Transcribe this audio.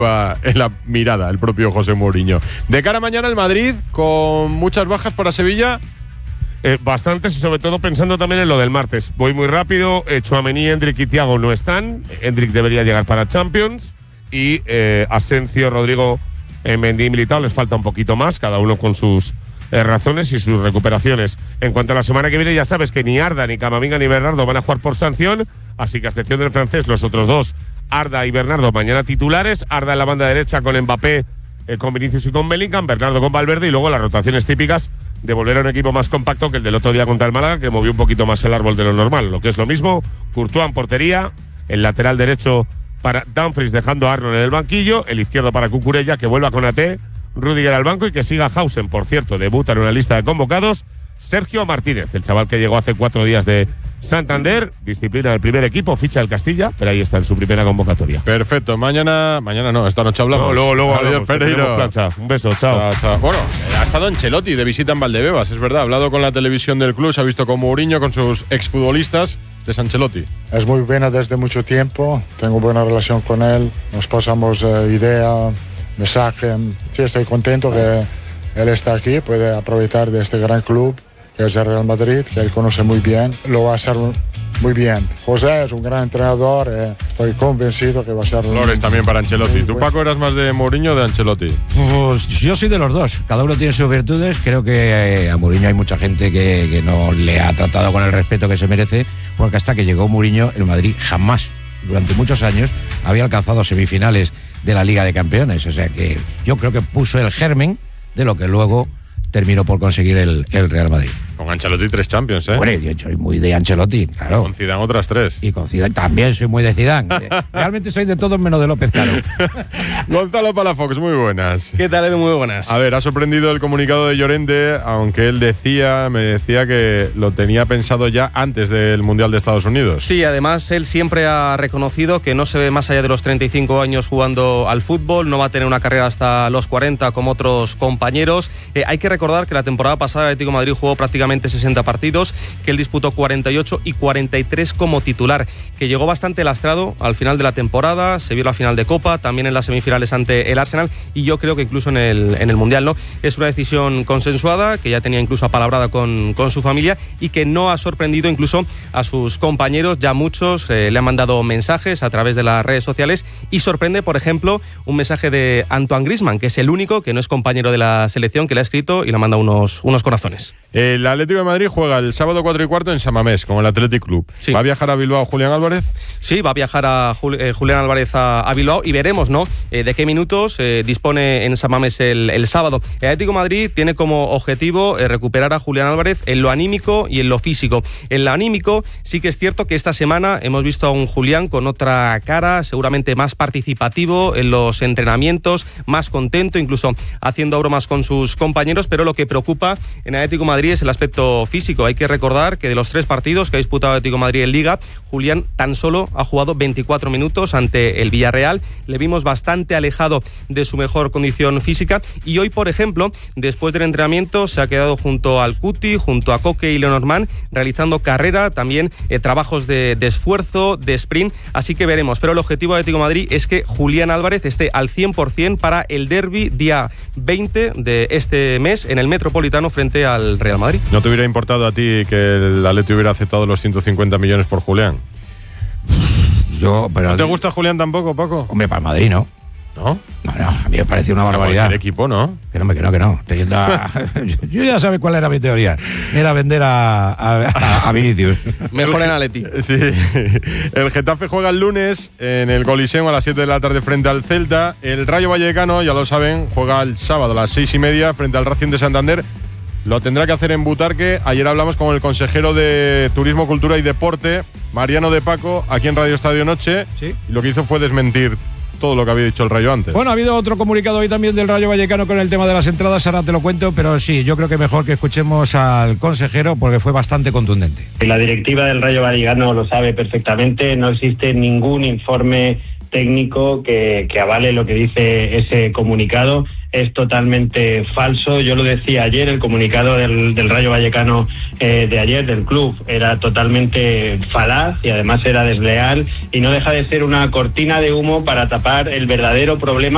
en la mirada el propio José Mourinho. De cara a mañana el Madrid, con muchas bajas para Sevilla. Bastantes, y sobre todo pensando también en lo del martes. Voy muy rápido. Tchouaméni, Endrick y Thiago no están. Endrick debería llegar para Champions. Y Asensio, Rodrigo, Mendy y Militao les falta un poquito más, cada uno con sus razones y sus recuperaciones. En cuanto a la semana que viene, ya sabes que ni Arda, ni Camavinga, ni Bernardo van a jugar por sanción. Así que a excepción del francés, los otros dos, Arda y Bernardo, mañana titulares. Arda en la banda derecha con Mbappé, con Vinicius y con Bellingham. Bernardo con Valverde. Y luego las rotaciones típicas de volver a un equipo más compacto que el del otro día contra el Málaga, que movió un poquito más el árbol de lo normal. Lo que es lo mismo, Courtois en portería, el lateral derecho para Dumfries dejando a Arnold en el banquillo, el izquierdo para Cucurella, que vuelva con AT, Rüdiger al banco y que siga Hausen, por cierto, debuta en una lista de convocados, Sergio Martínez, el chaval que llegó hace 4 días de Santander, disciplina del primer equipo, ficha del Castilla, pero ahí está en su primera convocatoria. Perfecto, mañana no, esta noche hablamos. No, luego Adiós, Pereiro. Un beso, chao. Chao. Bueno, ha estado Ancelotti de visita en Valdebebas, es verdad, ha hablado con la televisión del club, se ha visto con Mourinho, con sus exfutbolistas. De Ancelotti. Es muy buena desde mucho tiempo, tengo buena relación con él, nos pasamos ideas, mensajes. Sí, estoy contento que él está aquí, puede aprovechar de este gran club que es el Real Madrid, que él conoce muy bien, lo va a hacer muy bien. José es un gran entrenador, estoy convencido que va a ser… Flores también para Ancelotti. ¿Tú, Paco, eras más de Mourinho o de Ancelotti? Pues yo soy de los dos, cada uno tiene sus virtudes. Creo que a Mourinho hay mucha gente que no le ha tratado con el respeto que se merece, porque hasta que llegó Mourinho, el Madrid jamás, durante muchos años, había alcanzado semifinales de la Liga de Campeones. O sea que yo creo que puso el germen de lo que luego terminó por conseguir el Real Madrid. Con Ancelotti 3 Champions, ¿eh? Bueno, yo soy muy de Ancelotti, claro. Con Zidane otras 3. Y con Zidane también soy muy de Zidane. Realmente soy de todos menos de López Caro. Gonzalo Palafox, muy buenas. ¿Qué tal, Edu? Muy buenas. A ver, ha sorprendido el comunicado de Llorente, aunque él me decía que lo tenía pensado ya antes del Mundial de Estados Unidos. Sí, además él siempre ha reconocido que no se ve más allá de los 35 años jugando al fútbol, no va a tener una carrera hasta los 40 como otros compañeros. Hay que recordar que la temporada pasada el Atlético de Madrid jugó prácticamente 60 partidos, que él disputó 48 y 43 como titular, que llegó bastante lastrado al final de la temporada, se vio la final de Copa, también en las semifinales ante el Arsenal, y yo creo que incluso en el Mundial, ¿no? Es una decisión consensuada, que ya tenía incluso apalabrada con su familia, y que no ha sorprendido incluso a sus compañeros. Ya muchos le han mandado mensajes a través de las redes sociales, y sorprende, por ejemplo, un mensaje de Antoine Griezmann, que es el único que no es compañero de la selección, que le ha escrito y le ha mandado unos corazones. El Atlético de Madrid juega el sábado 4:15 en San Mamés con el Athletic Club. Sí. ¿Va a viajar a Bilbao Julián Álvarez? Sí, va a viajar a Julián Álvarez a Bilbao, y veremos, ¿no?, de qué minutos dispone en San Mamés el sábado. El Atlético de Madrid tiene como objetivo recuperar a Julián Álvarez en lo anímico y en lo físico. En lo anímico sí que es cierto que esta semana hemos visto a un Julián con otra cara, seguramente más participativo en los entrenamientos, más contento, incluso haciendo bromas con sus compañeros, pero lo que preocupa en el Atlético de Madrid es el aspecto físico. Hay que recordar que de los 3 partidos que ha disputado el Atlético de Madrid en Liga, Julián tan solo ha jugado 24 minutos ante el Villarreal. Le vimos bastante alejado de su mejor condición física, y hoy, por ejemplo, después del entrenamiento se ha quedado junto al Cuti, junto a Coque y Lenormand, realizando carrera, también trabajos de esfuerzo, de sprint, así que veremos. Pero el objetivo de Atlético de Madrid es que Julián Álvarez esté al 100% para el derbi día 20 de este mes en el Metropolitano frente al Real Madrid. ¿No te hubiera importado a ti que el Atleti hubiera aceptado los 150 millones por Julián? Pero ¿No te gusta Julián tampoco, Paco? Hombre, para el Madrid, ¿no. ¿No? No, a mí me parece una barbaridad. El equipo, ¿no? Que no. Yo ya sabes cuál era mi teoría. Era vender a Vinicius. Mejor en Atleti. Sí. El Getafe juega el lunes en el Coliseo a las 7 de la tarde frente al Celta. El Rayo Vallecano, ya lo saben, juega el sábado a las 6:30 frente al Racing de Santander. Lo tendrá que hacer en Butarque. Ayer hablamos con el consejero de Turismo, Cultura y Deporte, Mariano de Paco, aquí en Radio Estadio Noche. Sí. Y lo que hizo fue desmentir todo lo que había dicho el Rayo antes. Bueno, ha habido otro comunicado hoy también del Rayo Vallecano con el tema de las entradas, ahora te lo cuento, pero sí, yo creo que mejor que escuchemos al consejero porque fue bastante contundente. La directiva del Rayo Vallecano lo sabe perfectamente, no existe ningún informe técnico que avale lo que dice ese comunicado. Es totalmente falso. Yo lo decía ayer, el comunicado del Rayo Vallecano de ayer, del club, era totalmente falaz y además era desleal, y no deja de ser una cortina de humo para tapar el verdadero problema